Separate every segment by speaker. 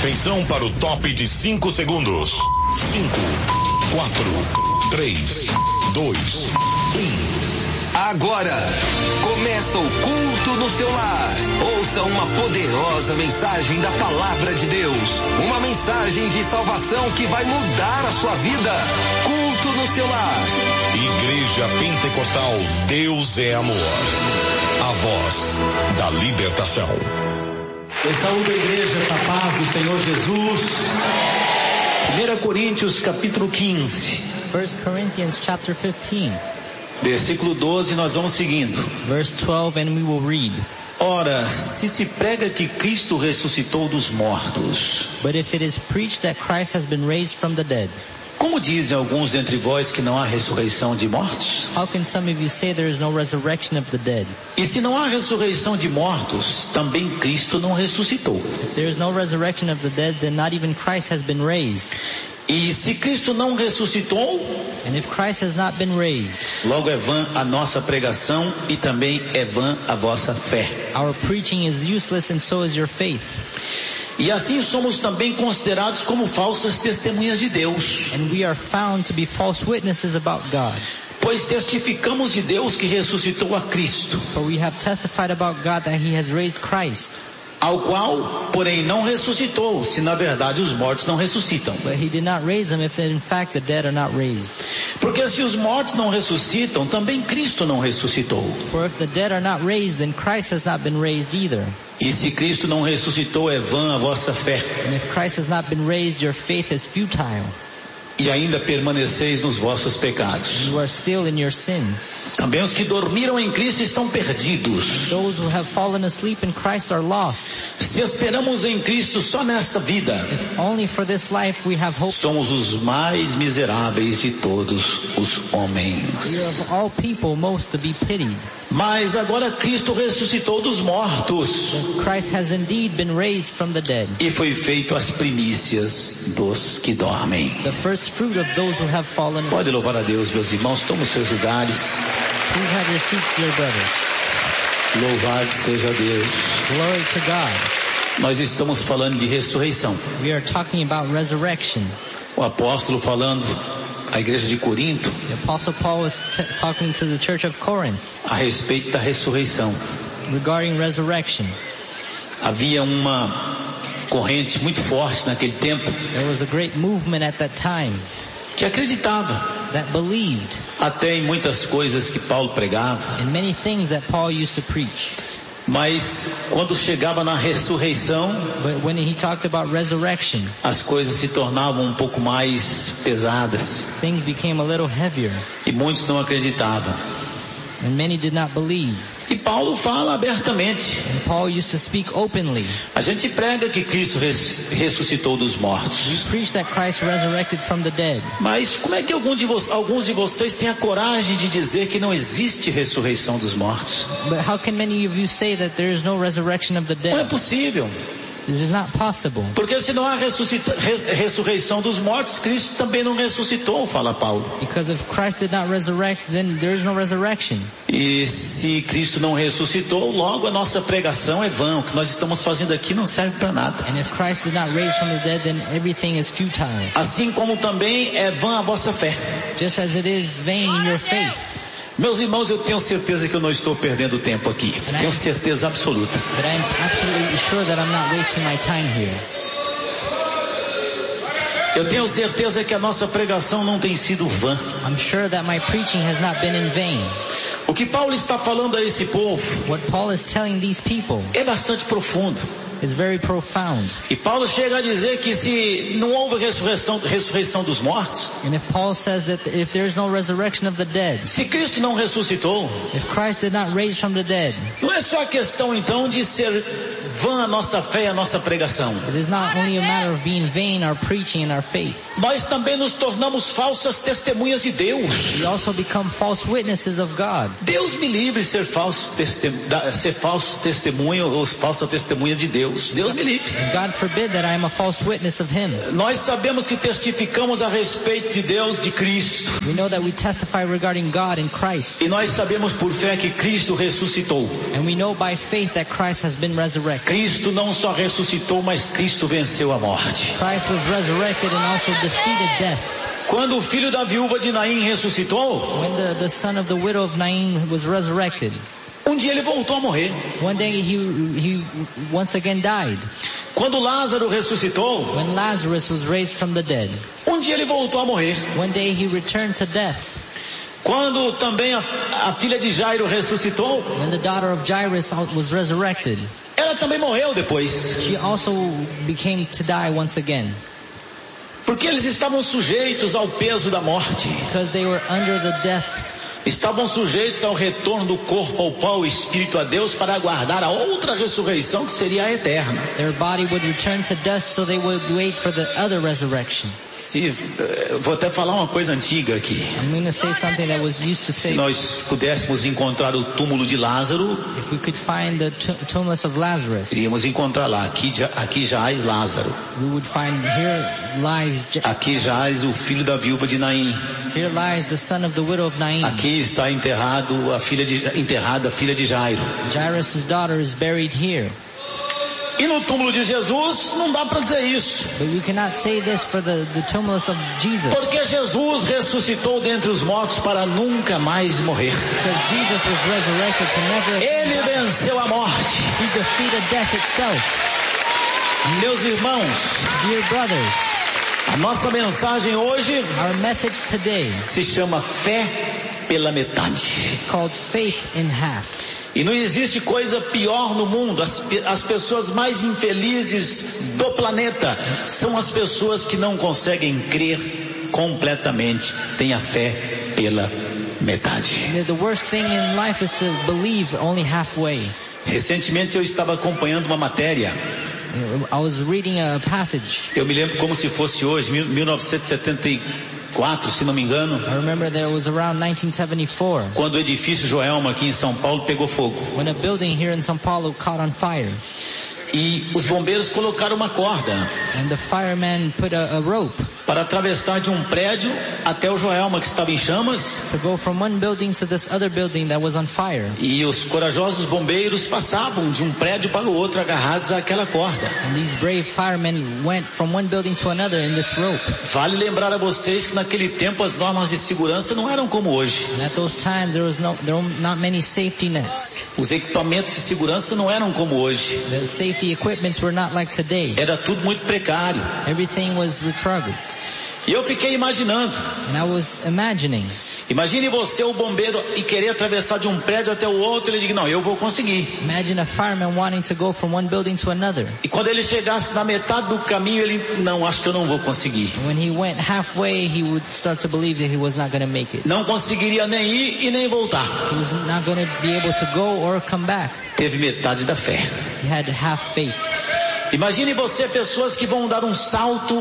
Speaker 1: Atenção para o top de 5 segundos. 5, 4, 3, 2, 1.
Speaker 2: Agora, começa o culto no seu lar. Ouça uma poderosa mensagem da Palavra de Deus. Uma mensagem de salvação que vai mudar a sua vida. Culto no seu lar.
Speaker 1: Igreja Pentecostal Deus é Amor. A voz da libertação.
Speaker 3: Eu saúdo a igreja com a paz do Senhor Jesus. 1 Coríntios capítulo 15.
Speaker 4: 1 Corinthians chapter 15.
Speaker 3: Versículo 12, nós vamos seguindo.
Speaker 4: Verse 12, and we will read.
Speaker 3: Ora, se prega que Cristo ressuscitou dos mortos,
Speaker 4: But if it is preached that Christ has been raised from the dead,
Speaker 3: como dizem alguns dentre vós que não há ressurreição de mortos?
Speaker 4: how can some of you say there is no resurrection of the dead?
Speaker 3: E se não há ressurreição de mortos, também Cristo não ressuscitou.
Speaker 4: If there is no resurrection of the dead, then not even Christ has been raised.
Speaker 3: E se Cristo não ressuscitou,
Speaker 4: And if Christ has not been raised,
Speaker 3: logo é vã a nossa pregação e também é vã a vossa fé.
Speaker 4: our preaching is useless and so is your faith.
Speaker 3: E assim somos também considerados como falsas testemunhas de Deus.
Speaker 4: And we are found to be false witnesses about God.
Speaker 3: Pois testificamos de Deus que ressuscitou a Cristo,
Speaker 4: For we have testified about God that He has raised Christ,
Speaker 3: ao qual, porém, não ressuscitou, se na verdade os mortos não ressuscitam.
Speaker 4: but He did not raise Him if in fact the dead are not raised.
Speaker 3: Porque se os mortos não ressuscitam, também Cristo não ressuscitou.
Speaker 4: For if the dead are not raised, then Christ has not been raised either.
Speaker 3: E se Cristo não ressuscitou, é vã a vossa fé.
Speaker 4: And if Christ has not been raised, your faith is futile.
Speaker 3: E ainda permaneceis nos vossos pecados.
Speaker 4: You are still in your sins.
Speaker 3: Também os que dormiram em Cristo estão perdidos.
Speaker 4: Those who have fallen asleep in Christ are lost.
Speaker 3: Se esperamos em Cristo só nesta vida,
Speaker 4: If only for this life we have hope.
Speaker 3: somos os mais miseráveis de todos os
Speaker 4: We
Speaker 3: homens.
Speaker 4: are of all people most to be pitied.
Speaker 3: Mas agora Cristo ressuscitou dos mortos
Speaker 4: Christ has indeed been raised from the dead,
Speaker 3: e foi feito as primícias dos que dormem.
Speaker 4: the first fruit of those who have fallen.
Speaker 3: Pode louvar a Deus, meus irmãos, tomem os seus lugares.
Speaker 4: Please have your seats, dear brothers.
Speaker 3: Louvado seja Deus.
Speaker 4: Glory to God.
Speaker 3: Nós estamos falando de ressurreição.
Speaker 4: We are talking about resurrection.
Speaker 3: O apóstolo falando à igreja de Corinto
Speaker 4: The Apostle Paul was talking to the church of Corinth
Speaker 3: a respeito da ressurreição.
Speaker 4: regarding resurrection.
Speaker 3: Havia uma corrente muito forte naquele tempo
Speaker 4: There was a great movement at that time
Speaker 3: que acreditava
Speaker 4: that believed
Speaker 3: até em muitas coisas que Paulo pregava,
Speaker 4: in many things that Paul used to preach.
Speaker 3: mas quando chegava na ressurreição,
Speaker 4: But when he talked about resurrection,
Speaker 3: as coisas se tornavam um pouco mais pesadas
Speaker 4: things became a little heavier,
Speaker 3: e muitos não acreditavam.
Speaker 4: and many did not believe.
Speaker 3: E Paulo fala abertamente.
Speaker 4: And Paul used to speak openly.
Speaker 3: A gente prega que Cristo ressuscitou dos
Speaker 4: We
Speaker 3: mortos.
Speaker 4: preach that Christ resurrected from the dead.
Speaker 3: Mas como é que alguns de vocês têm a coragem de dizer que não existe ressurreição dos mortos?
Speaker 4: But how can many of you say that there is no resurrection of the
Speaker 3: Não é
Speaker 4: dead?
Speaker 3: possível.
Speaker 4: It is not possible.
Speaker 3: Porque se não há ressurreição dos mortos, Cristo também não ressuscitou, fala Paulo.
Speaker 4: Because if Christ did not resurrect, then there is no resurrection.
Speaker 3: E se Cristo não ressuscitou, logo a nossa pregação é vã. O que nós estamos fazendo aqui não serve para nada.
Speaker 4: And if Christ did not raise from the dead, then everything is futile.
Speaker 3: Assim como também é vã a vossa fé.
Speaker 4: Just as it is vain in your faith.
Speaker 3: Meus irmãos, eu tenho certeza que eu não estou perdendo tempo aqui. Tenho certeza absoluta.
Speaker 4: But I'm absolutely sure that I'm not wasting my time here.
Speaker 3: Eu tenho certeza que a nossa pregação não tem sido vã.
Speaker 4: I'm sure that my preaching has not been in vain.
Speaker 3: O que Paulo está falando a esse povo
Speaker 4: What Paul is telling these people
Speaker 3: é bastante profundo.
Speaker 4: is very profound.
Speaker 3: E Paulo chega a dizer que se não houve ressurreição dos mortos,
Speaker 4: And if Paul says that if there is no resurrection of the dead,
Speaker 3: se Cristo não ressuscitou,
Speaker 4: if Christ did not raise from the dead,
Speaker 3: não é só a questão então de ser vã a nossa fé e a nossa pregação.
Speaker 4: it is not only a matter of being vain our preaching and our faith.
Speaker 3: Nós também nos tornamos falsas testemunhas de Deus.
Speaker 4: We also become false witnesses of God.
Speaker 3: Deus me livre de ser falso testemunho ou falsa testemunha de Deus. Deus. Deus me livre.
Speaker 4: And God forbid that I am a false witness of Him.
Speaker 3: Nós sabemos que testificamos a respeito de Deus, de Cristo.
Speaker 4: We know that we testify regarding God and Christ.
Speaker 3: E nós sabemos por fé que Cristo ressuscitou.
Speaker 4: And we know by faith that Christ has been resurrected.
Speaker 3: Cristo não só ressuscitou, mas Cristo venceu a morte.
Speaker 4: Christ was resurrected and also defeated death.
Speaker 3: Quando o filho da viúva de Naim ressuscitou,
Speaker 4: When the son of the widow of Nain was resurrected,
Speaker 3: dia ele voltou a morrer.
Speaker 4: one day he once again died.
Speaker 3: Quando Lázaro ressuscitou,
Speaker 4: When Lazarus was raised from the dead,
Speaker 3: dia ele voltou a morrer.
Speaker 4: one day he returned to death.
Speaker 3: Quando também a filha de Jairo ressuscitou,
Speaker 4: When the daughter of Jairus was resurrected,
Speaker 3: ela também morreu depois.
Speaker 4: she also became to die once again.
Speaker 3: Porque eles estavam sujeitos ao peso da morte.
Speaker 4: Because they were under the death.
Speaker 3: Estavam sujeitos ao retorno do corpo ao pó, o espírito a Deus, para aguardar a outra ressurreição que seria a eterna.
Speaker 4: Their body would return to dust, so they would wait for the other resurrection.
Speaker 3: Vou até falar uma coisa antiga aqui.
Speaker 4: I'm going to say something that was used to
Speaker 3: Se
Speaker 4: say,
Speaker 3: nós pudéssemos encontrar o túmulo de Lázaro,
Speaker 4: if we could find the tombless of Lazarus,
Speaker 3: iríamos encontrar lá. Aqui jaz Lázaro.
Speaker 4: we would find
Speaker 3: Aqui jaz o filho da viúva de Naim.
Speaker 4: here lies the son of the widow of Nain.
Speaker 3: Aqui está enterrada a filha de Jairo.
Speaker 4: Jairus' daughter is buried here.
Speaker 3: E no túmulo de Jesus não dá para dizer isso.
Speaker 4: But we cannot say this for the tumulus of Jesus.
Speaker 3: Porque Jesus ressuscitou dentre os mortos para nunca mais morrer.
Speaker 4: Because Jesus was resurrected to never
Speaker 3: Ele venceu a morte.
Speaker 4: He defeated death itself.
Speaker 3: Meus irmãos,
Speaker 4: Dear brothers,
Speaker 3: a nossa mensagem hoje
Speaker 4: our message today
Speaker 3: se chama Fé pela Metade.
Speaker 4: is called Faith in Half.
Speaker 3: E não existe coisa pior no mundo. As pessoas mais infelizes do planeta são as pessoas que não conseguem crer completamente, têm a fé pela metade.
Speaker 4: The worst thing in life is to believe only halfway.
Speaker 3: Recentemente eu estava acompanhando uma matéria.
Speaker 4: I was reading a passage.
Speaker 3: Eu me lembro como se fosse hoje, 1974, se não me engano.
Speaker 4: I remember that it was around 1974
Speaker 3: Quando o edifício Joelma aqui em São Paulo pegou fogo.
Speaker 4: when a building here in São Paulo caught on fire.
Speaker 3: E os bombeiros colocaram uma corda
Speaker 4: And the firemen put a rope
Speaker 3: para atravessar de um prédio até o Joelma que estava em chamas.
Speaker 4: to go from one building to this other building that was on fire.
Speaker 3: E os corajosos bombeiros passavam de um prédio para o outro agarrados àquela corda.
Speaker 4: And these brave firemen went from one building to another in this rope.
Speaker 3: Vale lembrar a vocês que naquele tempo as normas de segurança não eram como hoje.
Speaker 4: And at those times there were not many safety nets.
Speaker 3: Os equipamentos de segurança não eram como hoje.
Speaker 4: The safety equipments were not like today.
Speaker 3: Era tudo muito precário.
Speaker 4: Everything was retrograde.
Speaker 3: E eu fiquei imaginando.
Speaker 4: And I was imagining.
Speaker 3: Imagine você, o bombeiro, e querer atravessar de um prédio até o outro. Ele diz, não, eu vou conseguir.
Speaker 4: Imagine a fireman wanting to go from one building to another.
Speaker 3: E quando ele chegasse na metade do caminho, ele, não, acho que eu não vou conseguir.
Speaker 4: When he went halfway, he would start to believe that he was not going to make it.
Speaker 3: Não conseguiria nem ir e nem voltar.
Speaker 4: He was not going to be able to go or come back.
Speaker 3: Teve metade da fé.
Speaker 4: He had half faith.
Speaker 3: Imagine você, pessoas que vão dar um salto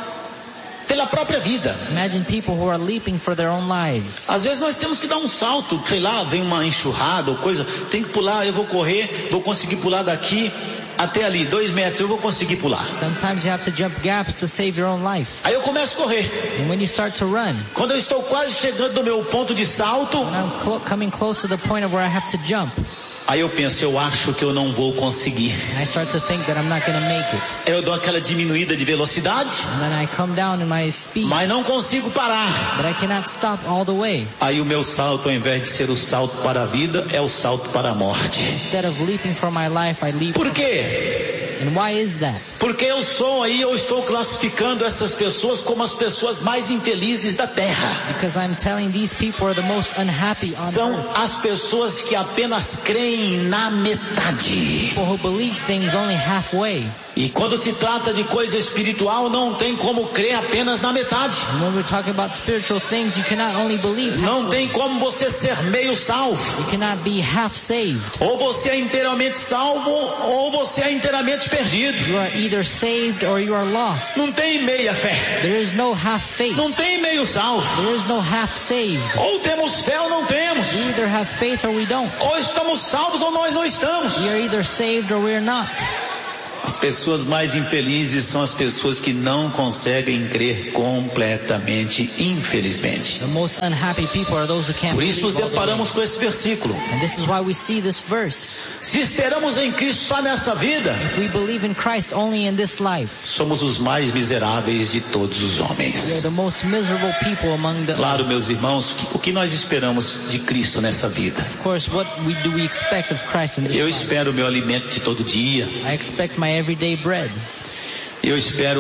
Speaker 3: pela própria vida.
Speaker 4: Imagine people who are leaping for their own lives.
Speaker 3: Às vezes nós temos que dar um salto, sei lá, vem uma enxurrada ou coisa, tem que pular, eu vou correr, vou conseguir pular daqui até ali, 2 metros, eu vou conseguir pular.
Speaker 4: Sometimes you have to jump gaps to save your own life.
Speaker 3: Aí eu começo a correr.
Speaker 4: And when you start to run,
Speaker 3: Quando eu estou quase chegando no meu ponto de salto,
Speaker 4: when I'm coming close to the point of where I have to jump,
Speaker 3: aí eu penso, eu acho que eu não vou conseguir.
Speaker 4: and I start to think that I'm not going to make it.
Speaker 3: Eu dou aquela diminuída de velocidade,
Speaker 4: And then I come down in my speed,
Speaker 3: mas não consigo parar.
Speaker 4: but I cannot stop all the way.
Speaker 3: Aí o meu salto, ao invés de ser o salto para a vida, é o salto para a morte.
Speaker 4: Instead of leaping for my life, I leap.
Speaker 3: Por quê?
Speaker 4: And why is that?
Speaker 3: Porque eu estou classificando essas pessoas como as pessoas mais infelizes da terra.
Speaker 4: Because I'm telling these people are the most unhappy on
Speaker 3: São
Speaker 4: earth.
Speaker 3: as pessoas que apenas creem na metade.
Speaker 4: People who believe things only halfway.
Speaker 3: E quando se trata de coisa espiritual, não tem como crer apenas na metade.
Speaker 4: And when we're talking about spiritual things, you cannot only believe
Speaker 3: Não
Speaker 4: halfway.
Speaker 3: tem como você ser meio salvo.
Speaker 4: You cannot be half saved.
Speaker 3: Ou você é inteiramente salvo, ou você é inteiramente perdido.
Speaker 4: You are either saved or you are lost.
Speaker 3: Não tem meia fé.
Speaker 4: There is no half faith.
Speaker 3: Não tem meio salvo.
Speaker 4: There is no half saved.
Speaker 3: Ou temos fé ou não temos.
Speaker 4: We either have faith or we don't.
Speaker 3: Ou estamos salvos ou nós não estamos.
Speaker 4: We are either saved or we are not.
Speaker 3: As pessoas mais infelizes são as pessoas que não conseguem crer completamente, infelizmente.
Speaker 4: The most unhappy people are those who can't
Speaker 3: Por isso nos
Speaker 4: believe all the way.
Speaker 3: deparamos com esse versículo.
Speaker 4: And this is why we see this verse.
Speaker 3: Se esperamos em Cristo só nessa vida,
Speaker 4: If we believe in Christ only in this life,
Speaker 3: somos os mais miseráveis de todos os
Speaker 4: we are
Speaker 3: homens.
Speaker 4: the most miserable people among the...
Speaker 3: Claro, meus irmãos, o que nós esperamos de Cristo nessa vida?
Speaker 4: Of course, what do we expect of Christ in this
Speaker 3: Eu
Speaker 4: life?
Speaker 3: espero o meu alimento de todo dia.
Speaker 4: I expect my everyday bread.
Speaker 3: Eu espero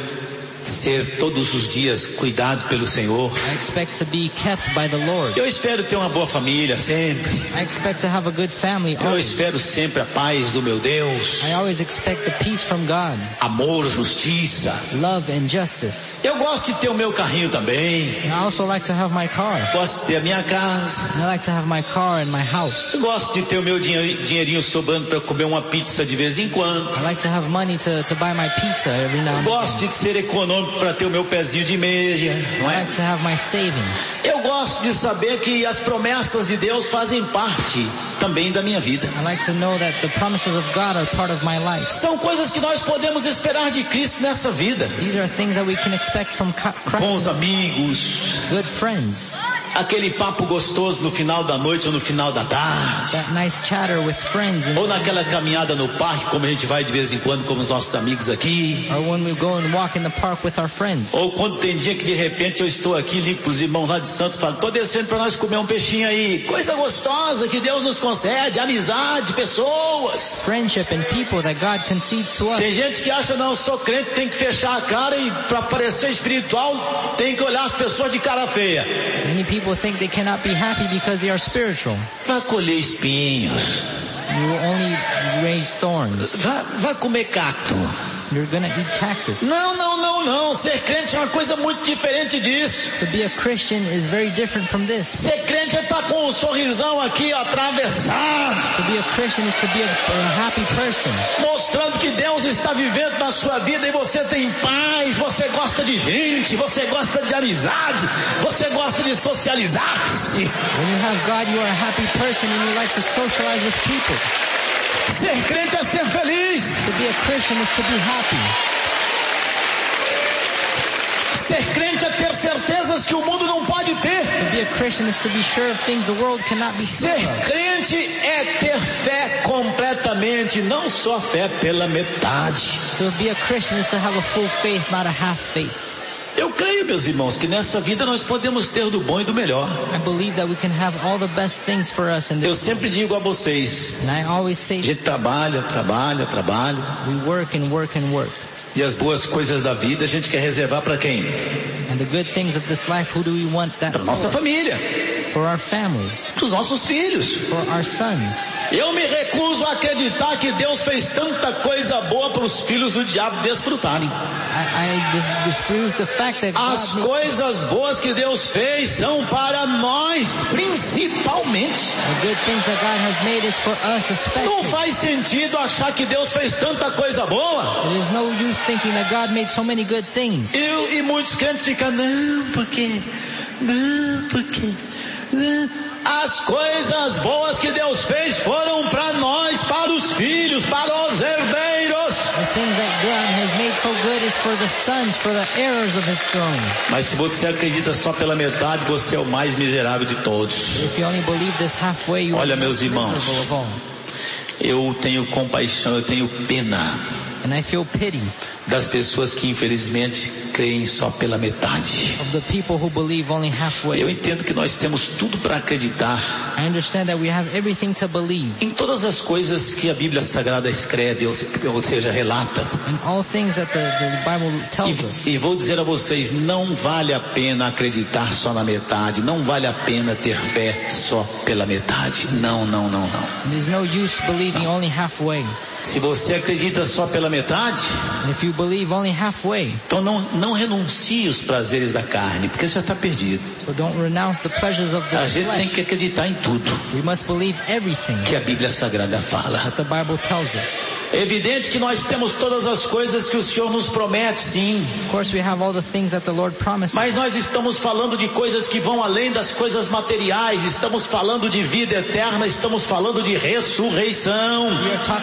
Speaker 3: ser todos os dias cuidado pelo Senhor.
Speaker 4: I expect to be kept by the Lord.
Speaker 3: Eu espero ter uma boa família sempre.
Speaker 4: I expect to have a good family
Speaker 3: Eu
Speaker 4: always.
Speaker 3: espero sempre a paz do meu Deus.
Speaker 4: I always expect the peace from God,
Speaker 3: Amor, justiça.
Speaker 4: love and justice.
Speaker 3: Eu gosto de ter o meu carrinho também.
Speaker 4: And I also like to have my car.
Speaker 3: Gosto de ter a minha casa.
Speaker 4: And I like to have my car and my house.
Speaker 3: Eu gosto de ter o meu dinheirinho sobrando para comer uma pizza de vez em quando.
Speaker 4: I like to have money to buy my pizza every now
Speaker 3: Eu
Speaker 4: and
Speaker 3: gosto
Speaker 4: then.
Speaker 3: de ser econômico para ter o meu pezinho de meia, não
Speaker 4: I
Speaker 3: é?
Speaker 4: like to have my savings.
Speaker 3: Eu gosto de saber que as promessas de Deus fazem parte também da minha vida.
Speaker 4: I like to know that the promises of God are part of my life.
Speaker 3: São coisas que nós podemos esperar de Cristo nessa vida.
Speaker 4: These are things that we can expect from
Speaker 3: Bons
Speaker 4: Christ.
Speaker 3: amigos,
Speaker 4: Good friends.
Speaker 3: aquele papo gostoso no final da noite ou no final da tarde,
Speaker 4: That nice chatter with friends.
Speaker 3: ou naquela caminhada no parque, como a gente vai de vez em quando com os nossos amigos aqui,
Speaker 4: Or when we go and walk in the park with our friends.
Speaker 3: ou quando tem dia que de repente eu estou aqui, ligo para os irmãos lá de Santos, falo, estou descendo para nós comer um peixinho aí, coisa gostosa que Deus nos concede, amizade, pessoas.
Speaker 4: Friendship and people that God concedes to us.
Speaker 3: Tem gente que acha, não, eu sou crente, tem que fechar a cara e para parecer espiritual tem que olhar as pessoas de cara feia.
Speaker 4: Many people think they cannot be happy because they are spiritual.
Speaker 3: Vai colher espinhos,
Speaker 4: You will only raise thorns.
Speaker 3: vai comer cacto.
Speaker 4: You're gonna eat cactus.
Speaker 3: Não, ser crente é uma coisa muito diferente disso.
Speaker 4: To be a Christian is very different from this.
Speaker 3: Ser crente é estar com um sorrisão aqui atravessado,
Speaker 4: To be a Christian is to be a happy person.
Speaker 3: mostrando que Deus está vivendo na sua vida e você tem paz, você gosta de gente, você gosta de amizade, você gosta de socializar-se.
Speaker 4: When you have God, you are a happy person and you like to socialize with people.
Speaker 3: Ser crente é ser feliz.
Speaker 4: To be a Christian is to be happy.
Speaker 3: Ser crente é ter certezas que o mundo não pode ter.
Speaker 4: To be a Christian is to be sure of things the world cannot be sure
Speaker 3: Ser
Speaker 4: of.
Speaker 3: crente é ter fé completamente, não só fé pela metade.
Speaker 4: To be a Christian is to have a full faith, not a half faith.
Speaker 3: Eu creio, meus irmãos, que nessa vida nós podemos ter do bom e do melhor.
Speaker 4: I believe that we can have all the best things for us in
Speaker 3: Eu
Speaker 4: this.
Speaker 3: sempre digo a vocês,
Speaker 4: And I always
Speaker 3: a
Speaker 4: say
Speaker 3: gente trabalha,
Speaker 4: we work and work and work.
Speaker 3: e as boas coisas da vida a gente quer reservar para quem?
Speaker 4: And the good things of this life, who do we want that
Speaker 3: Para nossa
Speaker 4: for?
Speaker 3: família,
Speaker 4: For our family,
Speaker 3: para os nossos filhos.
Speaker 4: for our sons.
Speaker 3: Eu me recuso a acreditar que Deus fez tanta coisa boa para os filhos do diabo desfrutarem.
Speaker 4: I disprove the fact that
Speaker 3: As
Speaker 4: God made
Speaker 3: coisas boas que Deus fez são para nós, principalmente.
Speaker 4: the good things that God has made is for us
Speaker 3: Não
Speaker 4: especially.
Speaker 3: faz sentido achar que Deus fez tanta coisa boa
Speaker 4: There is no use thinking that God made so many good things.
Speaker 3: e muitos crentes ficam, não, porque as coisas boas que Deus fez foram para nós, para os filhos, para os herdeiros.
Speaker 4: The thing that God has made so good is for the sons, for the heirs of His throne.
Speaker 3: Mas se você acredita só pela metade, você é o mais miserável de todos.
Speaker 4: If you only believe this halfway, you are
Speaker 3: Olha,
Speaker 4: the
Speaker 3: meus
Speaker 4: most
Speaker 3: irmãos.
Speaker 4: miserable of all.
Speaker 3: Eu tenho compaixão, eu tenho pena
Speaker 4: And I feel pity
Speaker 3: das pessoas que infelizmente creem só pela metade.
Speaker 4: of the people who believe only halfway.
Speaker 3: Eu entendo que nós temos tudo para acreditar
Speaker 4: I understand that we have everything to believe
Speaker 3: em todas as coisas que a Bíblia Sagrada escreve, ou seja, relata.
Speaker 4: in all things that the Bible tells us.
Speaker 3: E vou dizer a vocês, não vale a pena acreditar só na metade, não vale a pena ter fé só pela metade. Não.
Speaker 4: There's no use believing only halfway.
Speaker 3: Se você acredita só pela metade,
Speaker 4: And if you believe only halfway,
Speaker 3: então não renuncie os prazeres da carne, porque você já está perdido.
Speaker 4: so don't renounce the pleasures of the
Speaker 3: A gente tem
Speaker 4: flesh.
Speaker 3: que acreditar em tudo
Speaker 4: We must believe everything
Speaker 3: que a Bíblia Sagrada fala.
Speaker 4: that the Bible tells us.
Speaker 3: É evidente que nós temos todas as coisas que o Senhor nos promete, sim.
Speaker 4: Of course, we have all the things that the Lord promised.
Speaker 3: Mas nós estamos falando de coisas que vão além das coisas materiais. Estamos falando de vida eterna, estamos falando de ressurreição.
Speaker 4: We are talking about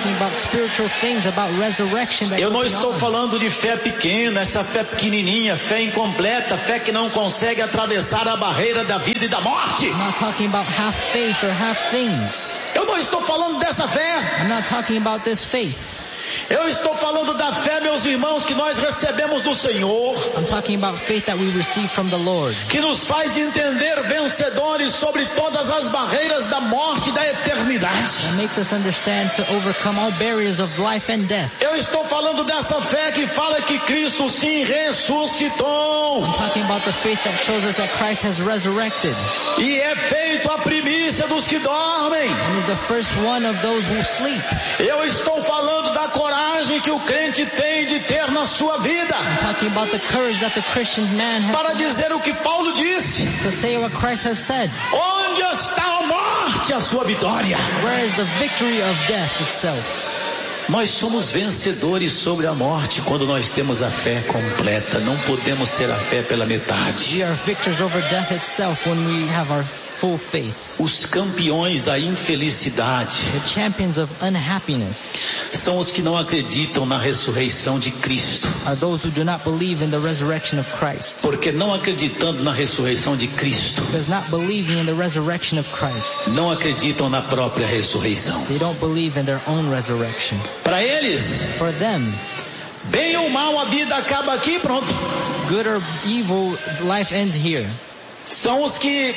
Speaker 4: spiritual things about resurrection that
Speaker 3: Eu não
Speaker 4: go
Speaker 3: estou
Speaker 4: beyond.
Speaker 3: falando de fé pequena, essa fé pequenininha, fé incompleta, fé que não consegue atravessar a barreira da vida e da morte.
Speaker 4: I'm not talking about half faith or half things.
Speaker 3: Eu não estou falando dessa fé.
Speaker 4: I'm not talking about this faith.
Speaker 3: Eu estou falando da fé, meus irmãos, que nós recebemos do Senhor,
Speaker 4: I'm talking about faith that we receive from the Lord.
Speaker 3: que nos faz entender vencedores sobre todas as barreiras da morte e da eternidade.
Speaker 4: That makes us understand to overcome all barriers of life and death.
Speaker 3: Eu estou falando dessa fé que fala que Cristo sim ressuscitou
Speaker 4: I'm talking about the faith that shows us that Christ has resurrected
Speaker 3: e é feito a primícia dos que dormem.
Speaker 4: and is the first one of those who sleep.
Speaker 3: Eu estou falando da coragem que o crente tem de ter na sua vida
Speaker 4: I'm talking about the courage that the Christian man
Speaker 3: para
Speaker 4: has
Speaker 3: dizer o que Paulo disse:
Speaker 4: to say what Christ has said.
Speaker 3: onde está a morte, a sua vitória?
Speaker 4: Where is the victory of death itself?
Speaker 3: Nós somos vencedores sobre a morte quando nós temos a fé completa. Não podemos ter a fé pela metade.
Speaker 4: We are victors over death itself when we have our full faith.
Speaker 3: Os campeões da infelicidade
Speaker 4: The champions of unhappiness
Speaker 3: são os que não acreditam na ressurreição de Cristo.
Speaker 4: are those who do not believe in the resurrection of Christ.
Speaker 3: Porque não acreditando na ressurreição de Cristo,
Speaker 4: Because not believing in the resurrection of Christ,
Speaker 3: não acreditam na própria ressurreição.
Speaker 4: they don't believe in their own resurrection.
Speaker 3: Para eles,
Speaker 4: For them,
Speaker 3: bem ou mal, a vida acaba aqui, pronto.
Speaker 4: good or evil, life ends here.
Speaker 3: São os que,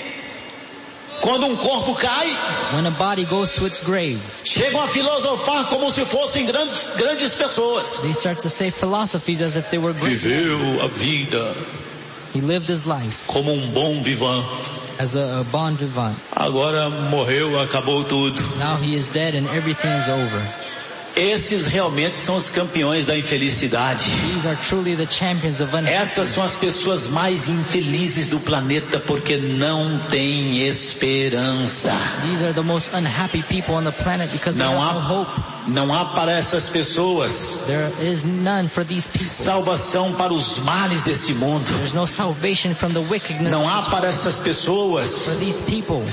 Speaker 3: quando um corpo cai,
Speaker 4: When a body goes to its grave,
Speaker 3: chegam a filosofar como se fossem grandes pessoas.
Speaker 4: they start to say philosophies as if they were great.
Speaker 3: Viveu a vida
Speaker 4: He lived his life
Speaker 3: como um bom vivant.
Speaker 4: as a bon vivant.
Speaker 3: Agora morreu, acabou tudo.
Speaker 4: Now he is dead and everything is over.
Speaker 3: Esses realmente são os campeões da infelicidade.
Speaker 4: These are truly the champions of
Speaker 3: Essas
Speaker 4: unhappiness.
Speaker 3: são as pessoas mais infelizes do planeta porque não têm esperança.
Speaker 4: These are the most unhappy people on the planet because they
Speaker 3: Não
Speaker 4: have no
Speaker 3: há,
Speaker 4: hope.
Speaker 3: não há para essas pessoas
Speaker 4: There is none for these people.
Speaker 3: salvação para os males desse mundo.
Speaker 4: There's no salvation from the wickedness
Speaker 3: Não
Speaker 4: of
Speaker 3: há
Speaker 4: this
Speaker 3: para
Speaker 4: world.
Speaker 3: essas pessoas
Speaker 4: For these people,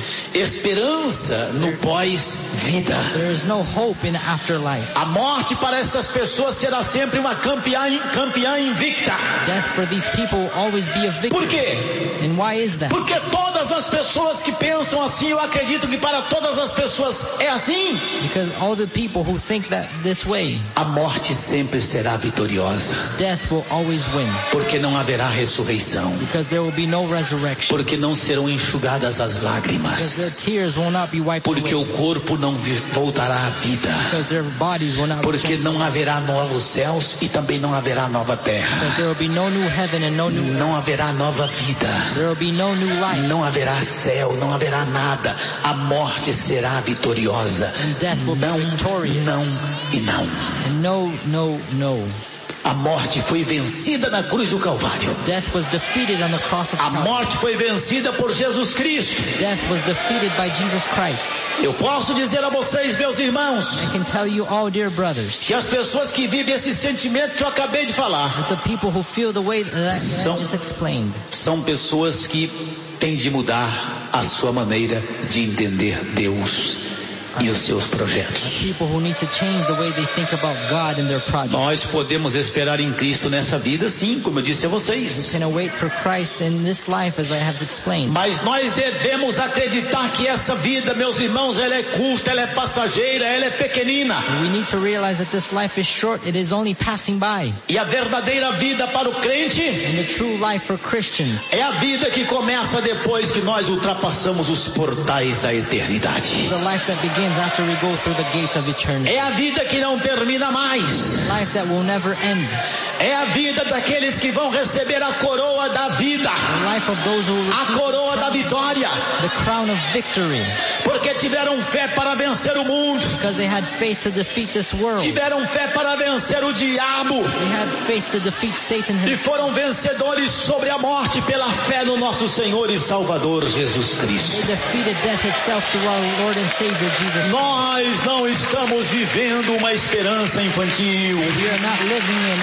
Speaker 3: esperança no pós-vida.
Speaker 4: there is no hope in the afterlife.
Speaker 3: A morte para essas pessoas será sempre uma campeã invicta.
Speaker 4: Death for these people will always be a
Speaker 3: Por
Speaker 4: victory.
Speaker 3: quê?
Speaker 4: And why is that?
Speaker 3: Porque todas as pessoas que pensam assim, eu acredito que para todas as pessoas é assim.
Speaker 4: Because all the people who think that this way,
Speaker 3: A morte sempre será vitoriosa.
Speaker 4: death will always win.
Speaker 3: Porque não haverá ressurreição.
Speaker 4: Because there will be no resurrection.
Speaker 3: Porque não serão enxugadas as
Speaker 4: Because their
Speaker 3: lágrimas.
Speaker 4: tears will not be wiped
Speaker 3: Porque
Speaker 4: away.
Speaker 3: o corpo não voltará à vida.
Speaker 4: Because their bodies will not
Speaker 3: Porque
Speaker 4: return.
Speaker 3: não haverá novos céus e também não haverá nova terra.
Speaker 4: Because there will be no new heaven and no new earth.
Speaker 3: Não haverá nova vida.
Speaker 4: There will be no new life.
Speaker 3: Não haverá céu, não haverá nada. A morte será vitoriosa.
Speaker 4: And death will be
Speaker 3: Não,
Speaker 4: victorious.
Speaker 3: não e não.
Speaker 4: And no, no, no.
Speaker 3: A morte foi vencida na cruz do Calvário.
Speaker 4: Death was defeated on the cross of
Speaker 3: A
Speaker 4: Calvary.
Speaker 3: morte foi vencida por Jesus Cristo.
Speaker 4: Death was defeated by Jesus Christ.
Speaker 3: Eu posso dizer a vocês, meus irmãos,
Speaker 4: I can tell you all, dear brothers,
Speaker 3: que as pessoas que vivem esse sentimento que eu acabei de falar
Speaker 4: that the people who feel the way that I just explained
Speaker 3: são pessoas que têm de mudar a sua maneira de entender Deus e os seus projetos.
Speaker 4: people who need to change the way they think about God and their project.
Speaker 3: Nós podemos esperar em Cristo nessa vida, sim, como eu disse a
Speaker 4: We
Speaker 3: vocês.
Speaker 4: can await for Christ in this life, as I have explained.
Speaker 3: Mas nós devemos acreditar que essa vida, meus irmãos, ela é curta, ela é passageira, ela é pequenina.
Speaker 4: We need to realize that this life is short, it is only passing by.
Speaker 3: E a verdadeira vida para o crente
Speaker 4: And the true life for Christians
Speaker 3: é a vida que começa depois que nós ultrapassamos os portais da eternidade.
Speaker 4: is the life that begins after we go through the gates of eternity.
Speaker 3: É a vida que não termina mais.
Speaker 4: Life that will never end.
Speaker 3: É a vida daqueles que vão receber a coroa da vida,
Speaker 4: The life of those who will
Speaker 3: a
Speaker 4: receive
Speaker 3: coroa da vitória,
Speaker 4: the crown of victory.
Speaker 3: porque tiveram fé para vencer o mundo,
Speaker 4: Because they had faith to defeat this world.
Speaker 3: tiveram fé para vencer o diabo
Speaker 4: They had faith to defeat Satan
Speaker 3: e
Speaker 4: himself.
Speaker 3: foram vencedores sobre a morte pela fé no nosso Senhor e Salvador Jesus
Speaker 4: They
Speaker 3: Cristo.
Speaker 4: defeated death itself through our Lord and Savior Jesus Christ.
Speaker 3: Nós não estamos vivendo uma esperança infantil.
Speaker 4: We are not living in infant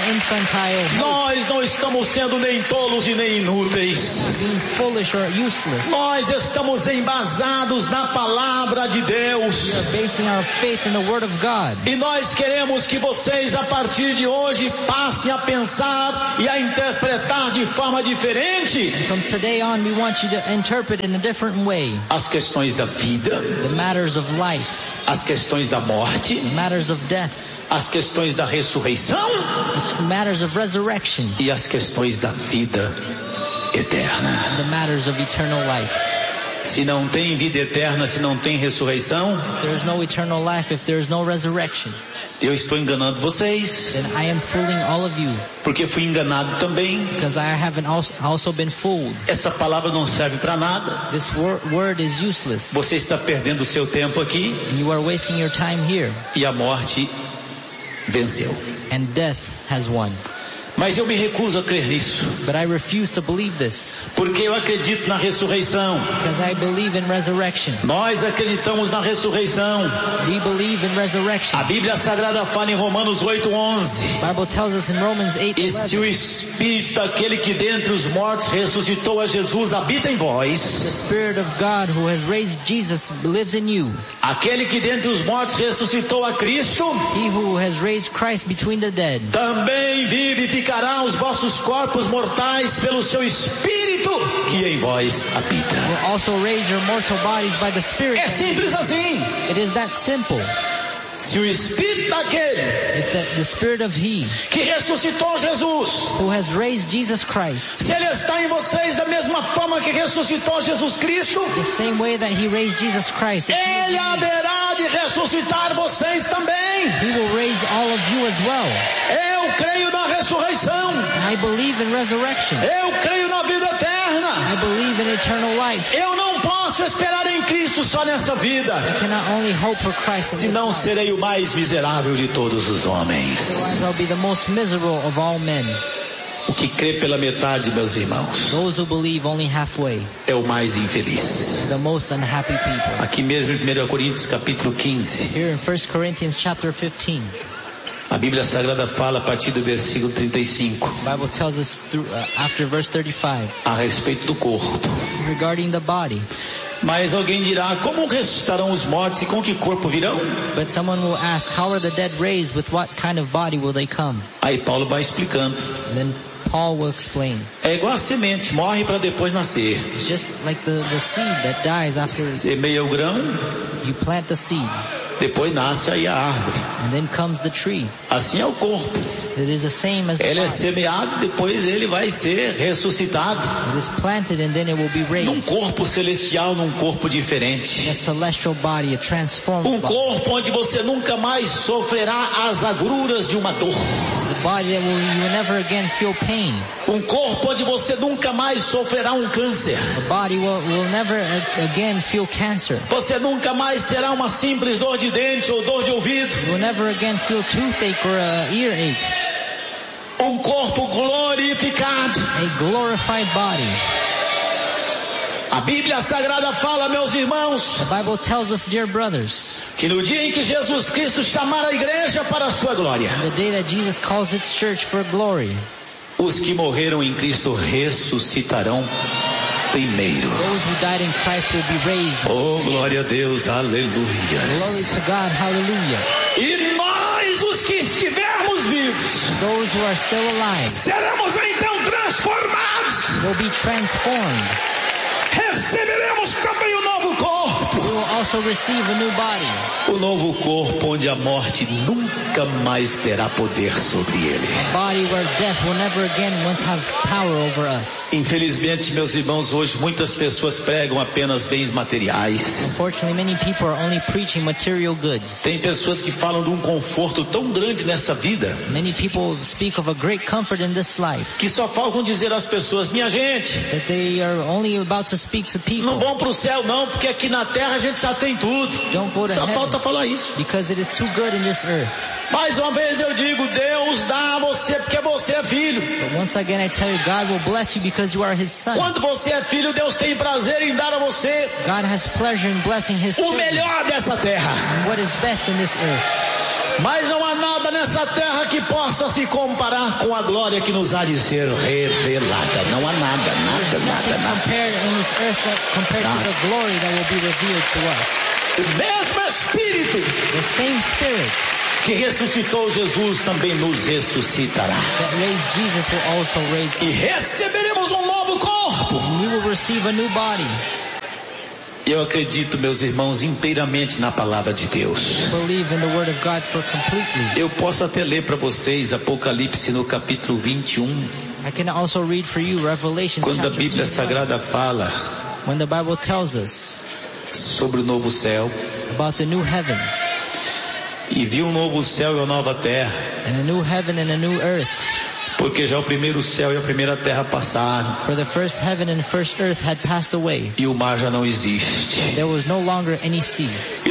Speaker 4: Gentile host.
Speaker 3: Nós não estamos sendo nem tolos e nem inúteis.
Speaker 4: Being foolish or useless.
Speaker 3: Nós estamos embasados na palavra de Deus.
Speaker 4: We are basing our faith in the Word of God.
Speaker 3: E nós queremos que vocês, a partir de hoje, passem a pensar e a interpretar de forma diferente
Speaker 4: From today on, we want you to interpret in a different way
Speaker 3: as questões da vida,
Speaker 4: the matters of life,
Speaker 3: as questões da morte,
Speaker 4: the matters of death,
Speaker 3: as questões da ressurreição
Speaker 4: the matters of resurrection,
Speaker 3: e as questões da vida eterna.
Speaker 4: and the matters of eternal life.
Speaker 3: Se não tem vida eterna, se não tem ressurreição,
Speaker 4: If there is no eternal life, if there is no resurrection,
Speaker 3: eu estou enganando vocês,
Speaker 4: then I am fooling all of you,
Speaker 3: porque fui enganado também.
Speaker 4: because I haven't also been fooled.
Speaker 3: Essa palavra não serve para nada.
Speaker 4: This word is useless,
Speaker 3: Você está perdendo o seu tempo aqui
Speaker 4: and you are wasting your time here,
Speaker 3: e a morte venceu.
Speaker 4: and death has won.
Speaker 3: Mas eu me recuso a crer nisso,
Speaker 4: But I refuse to believe this,
Speaker 3: porque eu acredito na ressurreição.
Speaker 4: because I believe in resurrection.
Speaker 3: Nós acreditamos na ressurreição.
Speaker 4: We believe in resurrection.
Speaker 3: A Bíblia Sagrada fala em Romanos 8:11.
Speaker 4: The Bible tells us in Romans
Speaker 3: E se o
Speaker 4: 8:11,
Speaker 3: Espírito daquele que dentre os mortos ressuscitou a Jesus habita em
Speaker 4: the
Speaker 3: vós,
Speaker 4: Spirit of God who has raised Jesus lives in you.
Speaker 3: aquele que dentre os mortos ressuscitou a Cristo,
Speaker 4: He who has raised Christ between the dead
Speaker 3: também vivificará os vossos corpos mortais pelo seu Espírito que em vós habita.
Speaker 4: will also raise your mortal bodies by the Spirit.
Speaker 3: É simples assim.
Speaker 4: It is that simple.
Speaker 3: Se o Espírito daquele
Speaker 4: If the Spirit of He
Speaker 3: que ressuscitou Jesus,
Speaker 4: who has raised Jesus Christ,
Speaker 3: se Ele está em vocês da mesma forma que ressuscitou Jesus Cristo,
Speaker 4: the same way that He raised Jesus Christ, if He
Speaker 3: Ele haverá de ressuscitar vocês também.
Speaker 4: He will raise all of you as well.
Speaker 3: Eu creio na ressurreição.
Speaker 4: I believe in resurrection.
Speaker 3: Eu creio na vida eterna.
Speaker 4: I believe in eternal life.
Speaker 3: Eu não posso esperar em Cristo só nessa vida,
Speaker 4: I cannot only hope for Christ in this
Speaker 3: senão
Speaker 4: life.
Speaker 3: serei o mais miserável de todos os homens.
Speaker 4: Otherwise I'll be the most miserable of all men.
Speaker 3: O que crê pela metade, meus irmãos,
Speaker 4: Those who believe only halfway,
Speaker 3: é o mais infeliz.
Speaker 4: the most unhappy people.
Speaker 3: Aqui mesmo em 1 Coríntios capítulo 15,
Speaker 4: Here in 1 Corinthians chapter 15,
Speaker 3: a Bíblia Sagrada fala a partir do versículo 35
Speaker 4: the Bible tells us after verse 35
Speaker 3: a respeito do corpo.
Speaker 4: regarding the body.
Speaker 3: Mas alguém dirá, como ressuscitarão os mortos e com que corpo virão?
Speaker 4: But someone will ask, how are the dead raised? With what kind of body will they come?
Speaker 3: Aí Paulo vai explicando.
Speaker 4: And then Paul will explain.
Speaker 3: É igual a semente, morre para depois nascer.
Speaker 4: It's just like the seed that dies after
Speaker 3: Semeia o grão,
Speaker 4: you plant the seed.
Speaker 3: depois nasce aí a árvore.
Speaker 4: And then comes the tree.
Speaker 3: Assim é o corpo.
Speaker 4: It is the same as the
Speaker 3: Ele é
Speaker 4: body.
Speaker 3: semeado, depois ele vai ser ressuscitado.
Speaker 4: It is planted and then it will be
Speaker 3: Num
Speaker 4: raised.
Speaker 3: corpo celestial, num corpo
Speaker 4: In a
Speaker 3: diferente.
Speaker 4: celestial body, a transformed
Speaker 3: Um
Speaker 4: body.
Speaker 3: corpo onde você nunca mais sofrerá as agruras de uma dor.
Speaker 4: The body that you will never again feel pain.
Speaker 3: Um corpo onde você nunca mais sofrerá um câncer.
Speaker 4: The body will never again feel cancer.
Speaker 3: Você nunca mais terá uma simples dor de dente ou dor de ouvido.
Speaker 4: You will never again feel toothache or earache.
Speaker 3: Um corpo glorificado.
Speaker 4: A glorified body.
Speaker 3: A Bíblia Sagrada fala, meus irmãos,
Speaker 4: The Bible tells us, dear brothers,
Speaker 3: que no dia em que Jesus Cristo chamar a igreja para a sua glória,
Speaker 4: the day that Jesus calls His church for glory,
Speaker 3: os que morreram em Cristo ressuscitarão primeiro.
Speaker 4: those who died in Christ will be raised.
Speaker 3: Oh, glória a Deus,
Speaker 4: Glory
Speaker 3: aleluia.
Speaker 4: to God, hallelujah.
Speaker 3: E nós, os que estivermos vivos,
Speaker 4: Those who are still alive
Speaker 3: seremos então transformados.
Speaker 4: will be transformed.
Speaker 3: Receberemos também o novo corpo.
Speaker 4: We will also receive a new body.
Speaker 3: O novo corpo onde a morte nunca mais terá poder sobre ele.
Speaker 4: A body where death will never again once have power over us.
Speaker 3: Infelizmente, meus irmãos, hoje muitas pessoas pregam apenas bens materiais.
Speaker 4: Unfortunately, many people are only preaching material goods.
Speaker 3: Tem pessoas que falam de um conforto tão grande nessa vida
Speaker 4: Many people speak of a great comfort in this life
Speaker 3: que só faltam dizer às pessoas, minha gente,
Speaker 4: that they are only about to speak to
Speaker 3: não
Speaker 4: people.
Speaker 3: vão para o céu não, porque aqui na terra a gente já tem tudo.
Speaker 4: Don't go to
Speaker 3: Só
Speaker 4: heaven
Speaker 3: falta falar isso.
Speaker 4: because it is too good in this earth.
Speaker 3: Mais uma vez eu digo, Deus dá a você porque você é filho.
Speaker 4: But once again I tell you, God will bless you because you are His son.
Speaker 3: Quando você é filho, Deus tem prazer em dar a você
Speaker 4: God has pleasure in blessing His
Speaker 3: o
Speaker 4: children
Speaker 3: melhor dessa terra.
Speaker 4: and what is best in this earth.
Speaker 3: Mas não há nada nessa terra que possa se comparar com a glória que nos há de ser revelada. Não há nada.
Speaker 4: Compared to the glory that will be revealed to us.
Speaker 3: O mesmo Espírito
Speaker 4: The same Spirit
Speaker 3: que ressuscitou Jesus também nos ressuscitará.
Speaker 4: that raised Jesus will also raise us.
Speaker 3: E receberemos um novo corpo.
Speaker 4: And we will receive a new body.
Speaker 3: Eu acredito, meus irmãos, inteiramente na palavra de Deus.
Speaker 4: Believe in the Word of God for completely.
Speaker 3: Eu posso até ler para vocês Apocalipse no capítulo 21,
Speaker 4: I can also read for you Revelation
Speaker 3: quando a
Speaker 4: chapter
Speaker 3: Bíblia
Speaker 4: 21,
Speaker 3: Sagrada fala
Speaker 4: when the Bible tells us
Speaker 3: sobre o novo céu.
Speaker 4: about the new heaven
Speaker 3: E viu um novo céu e uma nova terra,
Speaker 4: and a new heaven and a new earth.
Speaker 3: porque já o primeiro céu e a primeira terra passaram,
Speaker 4: For the first heaven and first earth had passed away.
Speaker 3: e o mar já não existe.
Speaker 4: There was no longer any sea.